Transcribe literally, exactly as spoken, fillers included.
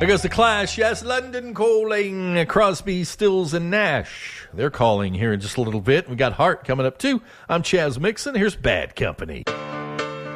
There goes the Clash. Yes, London calling. Crosby, Stills, and Nash. They're calling here in just a little bit. We got Hart coming up, too. I'm Chaz Mixon. Here's Bad Company.